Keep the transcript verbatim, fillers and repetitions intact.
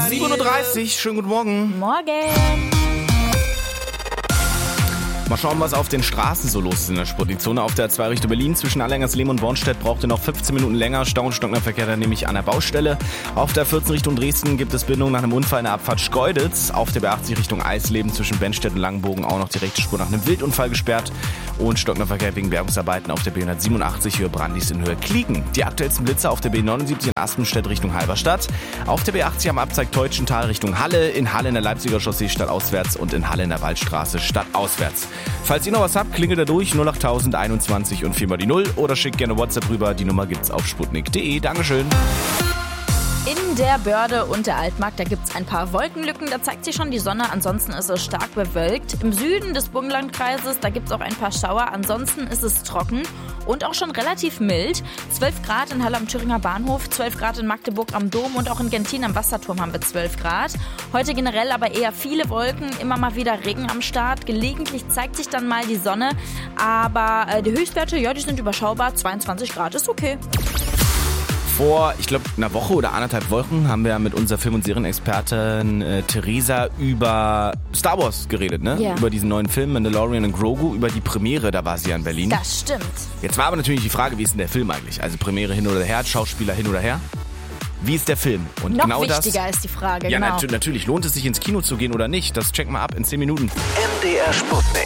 sieben Uhr dreißig, schönen guten Morgen. Morgen. Mal schauen, was auf den Straßen so los ist in der Sportzone. Auf der A zwei Richtung Berlin zwischen Allengersleben und Bornstedt braucht ihr noch fünfzehn Minuten länger. Stau und Stocknerverkehr dann nämlich an der Baustelle. Auf der vierzehn Richtung Dresden gibt es Bindung nach einem Unfall in der Abfahrt Schkeuditz. Auf der B achtzig Richtung Eisleben zwischen Bennstedt und Langenbogen auch noch die rechte Spur nach einem Wildunfall gesperrt. Und Stocknerverkehr wegen Bergungsarbeiten auf der B hundertsiebenundachtzig Höhe Brandis in Höhe Kliegen. Die aktuellsten Blitze auf der B neunundsiebzig in Aspenstedt Richtung Halberstadt. Auf der B achtzig am Abzweig Teutschental Richtung Halle. In Halle in der Leipziger Chaussee stadtauswärts und in Halle in der Waldstraße stadtauswärts. Falls ihr noch was habt, klingelt da durch null acht null null einundzwanzig und vier mal die null oder schickt gerne WhatsApp rüber. Die Nummer gibt's auf sputnik punkt de. Dankeschön. In der Börde und der Altmark, da gibt es ein paar Wolkenlücken, da zeigt sich schon die Sonne, ansonsten ist es stark bewölkt. Im Süden des Burgenlandkreises, da gibt es auch ein paar Schauer, ansonsten ist es trocken und auch schon relativ mild. zwölf Grad in Halle am Thüringer Bahnhof, zwölf Grad in Magdeburg am Dom und auch in Gentin am Wasserturm haben wir zwölf Grad. Heute generell aber eher viele Wolken, immer mal wieder Regen am Start. Gelegentlich zeigt sich dann mal die Sonne, aber äh, die Höchstwerte, ja, die sind überschaubar, zweiundzwanzig Grad ist okay. Vor, ich glaube, einer Woche oder anderthalb Wochen haben wir mit unserer Film- und Serienexpertin äh, Theresa über Star Wars geredet, ne? Ja. Über diesen neuen Film Mandalorian und Grogu, über die Premiere, da war sie ja in Berlin. Das stimmt. Jetzt war aber natürlich die Frage, wie ist denn der Film eigentlich? Also Premiere hin oder her, Schauspieler hin oder her? Wie ist der Film? Und Noch genau wichtiger das, ist die Frage, ja, genau. nat- natürlich, lohnt es sich ins Kino zu gehen oder nicht? Das checken wir ab in zehn Minuten. M D R Sputnik.